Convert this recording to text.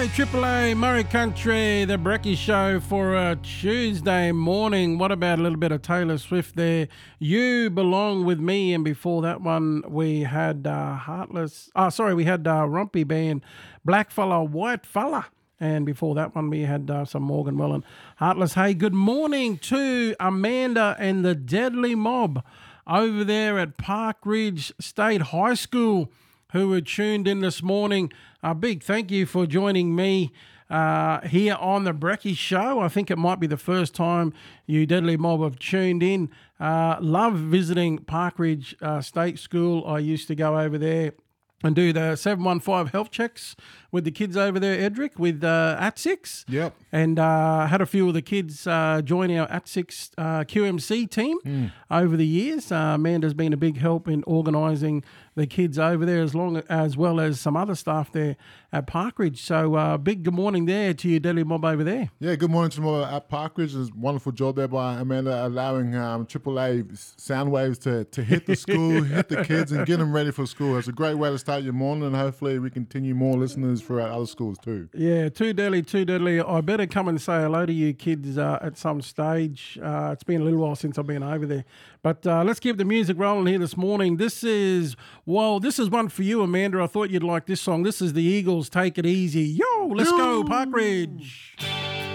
Triple A, Murray Country, the Brecky Show for a Tuesday morning. What about a little bit of Taylor Swift there? You Belong With Me. And before that one, we had we had Rumpy Band, Black Fella, White Fella. And before that one, we had some Morgan Wallen, Heartless. Hey, good morning to Amanda and the Deadly Mob over there at Park Ridge State High School, who were tuned in this morning. A big thank you for joining me here on the Brecky Show. I think it might be the first time you Deadly Mob have tuned in. Love visiting Park Ridge State School. I used to go over there and do the 715 health checks with the kids over there, Edric, with At6. Yep. And had a few of the kids join our At6 QMC team over the years. Amanda's been a big help in organising the kids over there, as well as some other staff there at Parkridge. So big good morning there to you, Deadly Mob over there. Yeah, good morning to them all at Parkridge. It's a wonderful job there by Amanda, allowing AAA sound waves to hit the school, hit the kids, and get them ready for school. It's a great way to start your morning, and hopefully we continue more listeners throughout other schools too. Yeah, too deadly. I better come and say hello to you kids at some stage. It's been a little while since I've been over there. But let's keep the music rolling here this morning. This is one for you, Amanda. I thought you'd like this song. This is the Eagles, Take It Easy. Yo, let's go, Park Ridge.